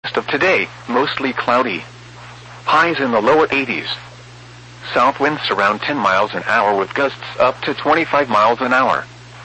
Rest of today, mostly cloudy. Highs in the lower 80s. South winds around 10 miles an hour with gusts up to 25 miles an hour.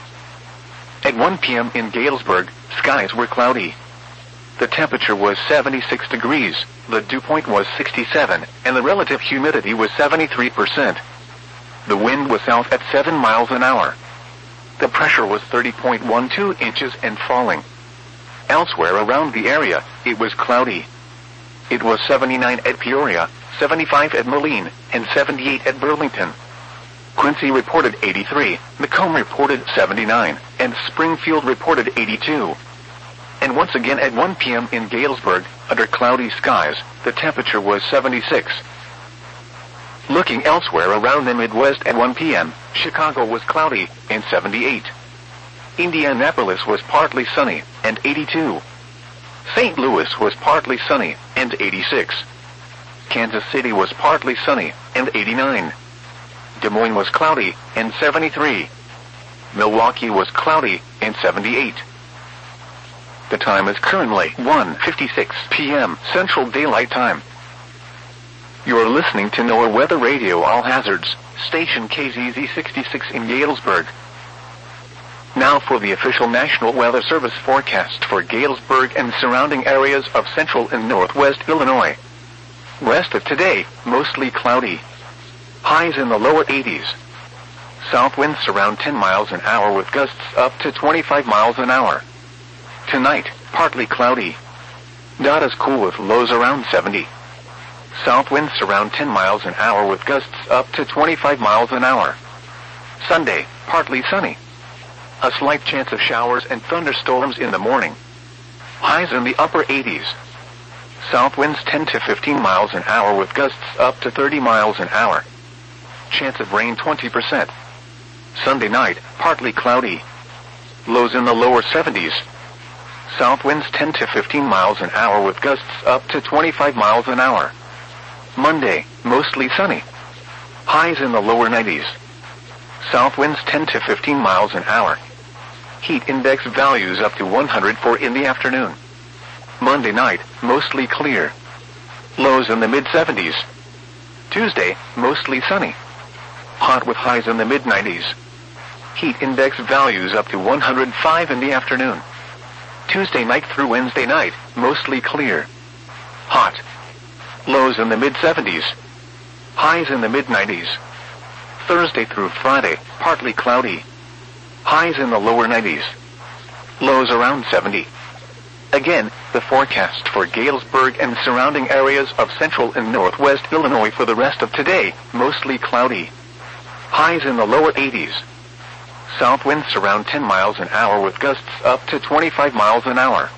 At 1 p.m. in Galesburg, skies were cloudy. The temperature was 76 degrees, the dew point was 67, and the relative humidity was 73%. The wind was south at 7 miles an hour. The pressure was 30.12 inches and falling. Elsewhere around the area, it was cloudy. It was 79 at Peoria, 75 at Moline, and 78 at Burlington. Quincy reported 83, Macomb reported 79, and Springfield reported 82. And once again at 1 p.m. in Galesburg, under cloudy skies, the temperature was 76. Looking elsewhere around the Midwest at 1 p.m., Chicago was cloudy, and 78. Indianapolis was partly sunny, and 82. St. Louis was partly sunny, and 86. Kansas City was partly sunny, and 89. Des Moines was cloudy, and 73. Milwaukee was cloudy, and 78. The time is currently 1:56 p.m. Central Daylight Time. You are listening to NOAA Weather Radio All Hazards, station KZZ 66 in Galesburg. Now for the official National Weather Service forecast for Galesburg and surrounding areas of central and northwest Illinois. Rest of today, mostly cloudy. Highs in the lower 80s. South winds around 10 miles an hour with gusts up to 25 miles an hour. Tonight, partly cloudy. Not as cool with lows around 70. South winds around 10 miles an hour with gusts up to 25 miles an hour. Sunday, partly sunny. A slight chance of showers and thunderstorms in the morning. Highs in the upper 80s. South winds 10 to 15 miles an hour with gusts up to 30 miles an hour. Chance of rain 20%. Sunday night, partly cloudy. Lows in the lower 70s. South winds 10 to 15 miles an hour with gusts up to 25 miles an hour. Monday, mostly sunny. Highs in the lower 90s. South winds 10 to 15 miles an hour. Heat index values up to 104 in the afternoon. Monday night, mostly clear. Lows in the mid-70s. Tuesday, mostly sunny. Hot with highs in the mid-90s. Heat index values up to 105 in the afternoon. Tuesday night through Wednesday night, mostly clear. Hot. Lows in the mid-70s. Highs in the mid-90s. Thursday through Friday, partly cloudy. Highs in the lower 90s. Lows around 70. Again, the forecast for Galesburg and surrounding areas of central and northwest Illinois for the rest of today, mostly cloudy. Highs in the lower 80s. South winds around 10 miles an hour with gusts up to 25 miles an hour.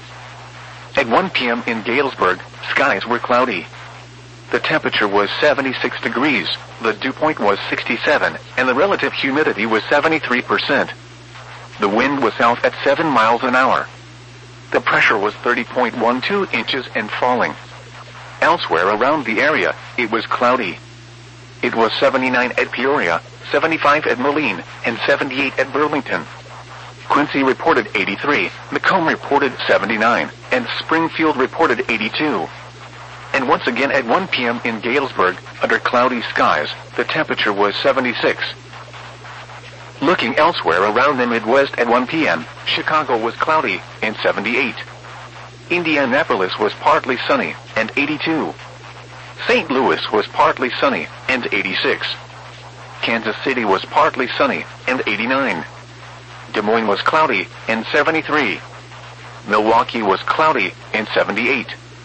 At 1 p.m. in Galesburg, skies were cloudy. The temperature was 76 degrees, the dew point was 67, and the relative humidity was 73%. The wind was south at 7 miles an hour. The pressure was 30.12 inches and falling. Elsewhere around the area, it was cloudy. It was 79 at Peoria, 75 at Moline, and 78 at Burlington. Quincy reported 83, Macomb reported 79, and Springfield reported 82. And once again at 1 p.m. in Galesburg, under cloudy skies, the temperature was 76. Looking elsewhere around the Midwest at 1 p.m., Chicago was cloudy, and 78. Indianapolis was partly sunny, and 82. St. Louis was partly sunny, and 86. Kansas City was partly sunny, and 89. Des Moines was cloudy, and 73. Milwaukee was cloudy, and 78.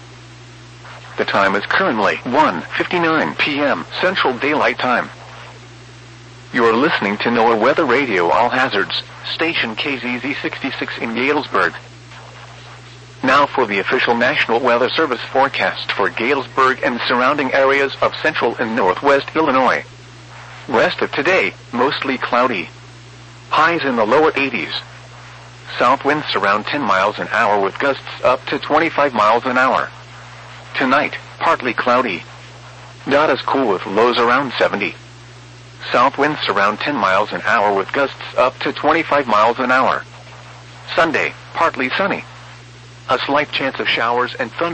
The time is currently 1:59 p.m. Central Daylight Time. You are listening to NOAA Weather Radio All Hazards, station KZZ 66 in Galesburg. Now for the official National Weather Service forecast for Galesburg and surrounding areas of central and northwest Illinois. Rest of today, mostly cloudy. Highs in the lower 80s. South winds around 10 miles an hour with gusts up to 25 miles an hour. Tonight, partly cloudy. Not as cool with lows around 70. South winds around 10 miles an hour with gusts up to 25 miles an hour. Sunday, partly sunny. A slight chance of showers and thunder.